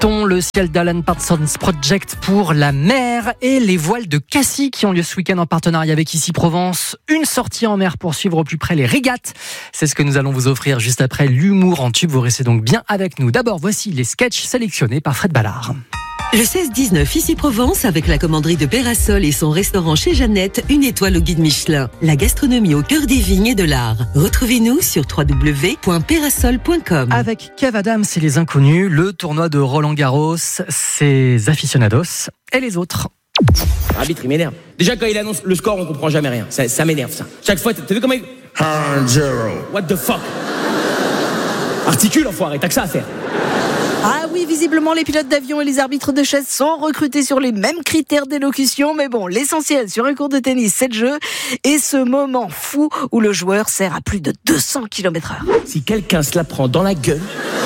Le ciel d'Alan Parsons Project pour la mer et les voiles de Cassis qui ont lieu ce week-end en partenariat avec Ici Provence. Une sortie en mer pour suivre au plus près les régates. C'est ce que nous allons vous offrir juste après l'humour en tube. Vous restez donc bien avec nous. D'abord, voici les sketchs sélectionnés par Fred Ballard. Le 16-19 Ici Provence avec la commanderie de Pérasol et son restaurant chez Jeannette, une étoile au guide Michelin. La gastronomie au cœur des vignes et de l'art. Retrouvez-nous sur www.perasol.com. Avec Kev Adams et les Inconnus, le tournoi de Roland Garros, ses aficionados et les autres. L'arbitre, il m'énerve. Déjà, quand il annonce le score, on comprend jamais rien. Ça m'énerve, ça. Chaque fois, t'as vu comment il... 1-0. What the fuck? Articule, enfoiré, t'as que ça à faire. Ah oui, visiblement, les pilotes d'avion et les arbitres de chaise sont recrutés sur les mêmes critères d'élocution. Mais bon, l'essentiel sur un cours de tennis, c'est le jeu. Et ce moment fou où le joueur sert à plus de 200 km/h. Si quelqu'un se la prend dans la gueule,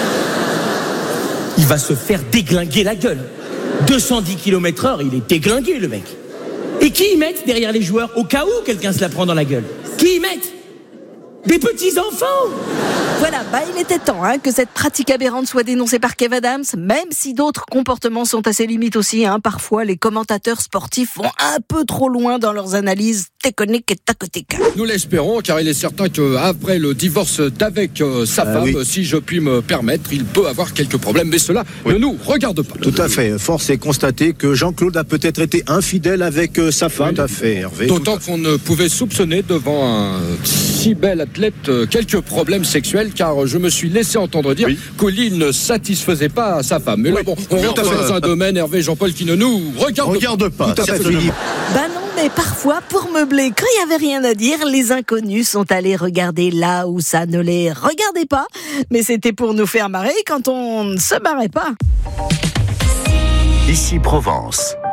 il va se faire déglinguer la gueule. 210 km/h, il est déglingué, le mec. Et qui y mettent derrière les joueurs au cas où quelqu'un se la prend dans la gueule? Qui y mettent? Des petits-enfants! Voilà, il était temps que cette pratique aberrante soit dénoncée par Kev Adams, même si d'autres comportements sont assez limites aussi. Parfois, les commentateurs sportifs vont un peu trop loin dans leurs analyses techniques et tactiques. Nous l'espérons, car il est certain qu'après le divorce d'avec sa femme, si je puis me permettre, il peut avoir quelques problèmes, mais cela ne nous regarde pas. Tout à fait. Force est constatée que Jean-Claude a peut-être été infidèle avec sa femme. Tout à fait, Hervé. D'autant qu'on ne pouvait soupçonner devant un si bel athlète quelques problèmes sexuels, car je me suis laissé entendre dire qu'Oli ne satisfaisait pas sa femme. Mais là, bon, on rentre dans un domaine, Hervé Jean-Paul, qui ne nous regarde pas. Tout à fait, Philippe. Non, mais parfois, pour meubler, quand il n'y avait rien à dire, les Inconnus sont allés regarder là où ça ne les regardait pas. Mais c'était pour nous faire marrer quand on ne se marrait pas. Ici Provence.